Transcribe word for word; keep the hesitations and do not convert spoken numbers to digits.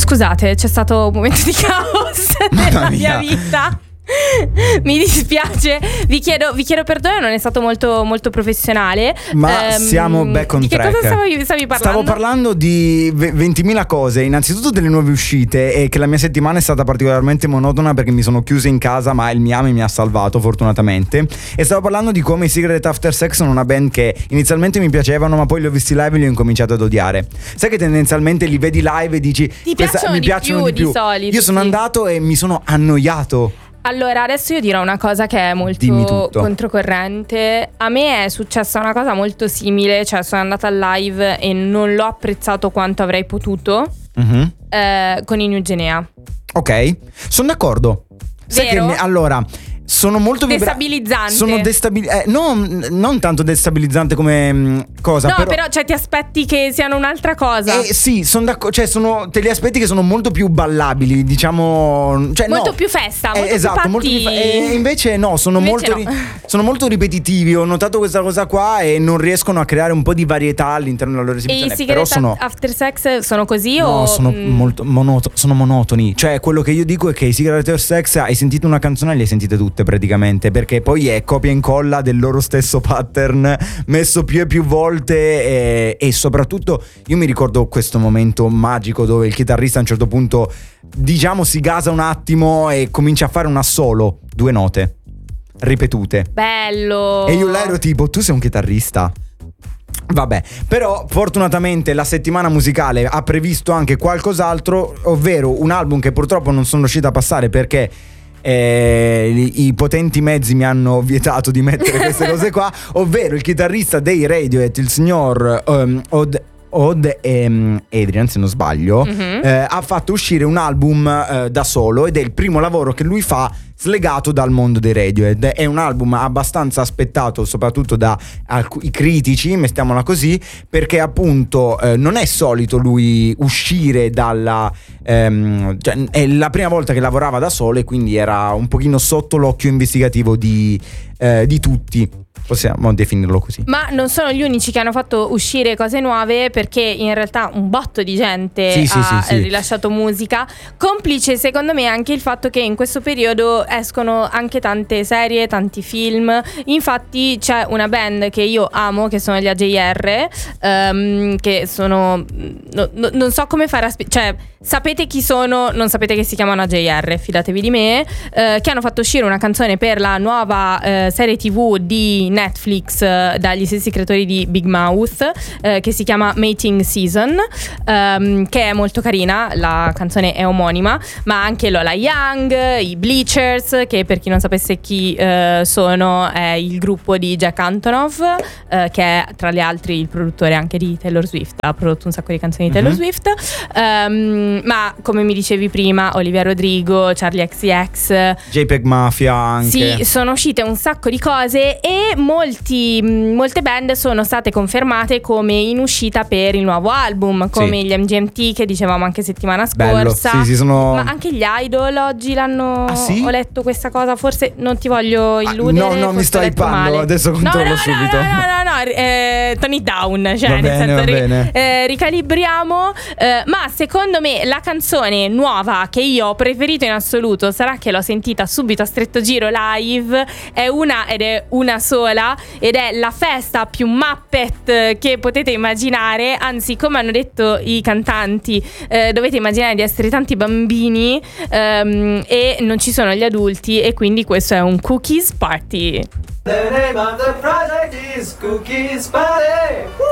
Scusate, c'è stato un momento di caos nella mia vita. Mi dispiace, vi chiedo, vi chiedo perdono, non è stato molto, molto professionale. Ma ehm, siamo back on di track. Di che cosa stavi, stavi parlando? Stavo parlando di ventimila cose. Innanzitutto delle nuove uscite, e che la mia settimana è stata particolarmente monotona perché mi sono chiuso in casa, ma il Miami mi ha salvato fortunatamente. E stavo parlando di come i Cigarette After Sex sono una band che inizialmente mi piacevano, ma poi li ho visti live e li ho incominciato ad odiare. Sai che tendenzialmente li vedi live e dici ti piacciono, mi di, piacciono più, di più di solito. Io sono sì. andato e mi sono annoiato. Allora, adesso io dirò una cosa che è molto controcorrente. A me è successa una cosa molto simile, cioè sono andata al live e non l'ho apprezzato quanto avrei potuto mm-hmm. eh, con i New Genea. Ok, sono d'accordo. Sai che ne, allora sono molto vibra- destabilizzante. Sono destabilizzante. Eh, non, non tanto destabilizzante come mh, cosa. No, però, però cioè ti aspetti che siano un'altra cosa. Eh sì, sono d'accordo. Cioè, sono te li aspetti che sono molto più ballabili, diciamo. Cioè, molto no. più festa, molto eh, esatto, più molto più patti... fe- E invece no, sono invece molto no. ri- sono molto ripetitivi. Ho notato questa cosa qua e non riescono a creare un po' di varietà all'interno della loro esibizione. E i Cigarette sono... After Sex sono così no, o sono mm. molto monoto- sono monotoni. Cioè, quello che io dico è che i Cigarette After Sex, hai sentito una canzone e le hai sentite tutte praticamente, perché poi è copia e incolla del loro stesso pattern messo più e più volte. E, e soprattutto io mi ricordo questo momento magico dove il chitarrista a un certo punto, diciamo, si gasa un attimo e comincia a fare un assolo, due note ripetute. Bello. E io là ero tipo, tu sei un chitarrista? Vabbè, però fortunatamente la settimana musicale ha previsto anche qualcos'altro, ovvero un album che purtroppo non sono riuscito a passare perché Eh, i, i potenti mezzi mi hanno vietato di mettere queste cose qua, ovvero il chitarrista dei Radiohead, il signor um, Od Odd e Adrian, se non sbaglio, mm-hmm. eh, ha fatto uscire un album eh, da solo, ed è il primo lavoro che lui fa slegato dal mondo dei Radiohead. È un album abbastanza aspettato soprattutto da alcuni critici, mettiamola così, perché appunto eh, non è solito lui uscire dalla ehm, cioè, è la prima volta che lavorava da solo e quindi era un pochino sotto l'occhio investigativo di, eh, di tutti, possiamo definirlo così. Ma non sono gli unici che hanno fatto uscire cose nuove, perché in realtà un botto di gente sì, ha sì, sì, sì. rilasciato musica, complice secondo me anche il fatto che in questo periodo escono anche tante serie, tanti film. Infatti c'è una band che io amo, che sono gli A J R, um, che sono no, no, non so come fare a spi- cioè sapete chi sono, non sapete che si chiamano A J R, fidatevi di me, uh, che hanno fatto uscire una canzone per la nuova uh, serie tv di Netflix uh, dagli stessi creatori di Big Mouth, uh, che si chiama Mating Season, um, che è molto carina. La canzone è omonima, ma anche Lola Young, i Bleachers, che per chi non sapesse chi uh, sono è il gruppo di Jack Antonoff, uh, che è tra le altre il produttore anche di Taylor Swift, ha prodotto un sacco di canzoni di Taylor mm-hmm. Swift, um, ma come mi dicevi prima, Olivia Rodrigo, Charlie X C X, JPEG Mafia anche. Sì, sono uscite un sacco di cose e molti, molte band sono state confermate come in uscita per il nuovo album, come sì. gli M G M T che dicevamo anche settimana scorsa. Bello. Sì, sì, sono... Ma anche gli Idol oggi l'hanno. Ah, sì? Ho letto questa cosa, forse non ti voglio illudere. Ah, no, no, mi sto hypando, adesso controllo no, no, subito. No, no, no, no, eh, tone it down, cioè va nel bene, senso va ri- bene. Eh, ricalibriamo. Eh, ma secondo me la canzone nuova che io ho preferito in assoluto, sarà che l'ho sentita subito a stretto giro live, è una ed è una sola, ed è la festa più Muppet che potete immaginare. Anzi, come hanno detto i cantanti, eh, dovete immaginare di essere tanti bambini ehm, e non ci sono gli adulti, e quindi questo è un Cookies Party. The name of the project is Cookies Party. Woo!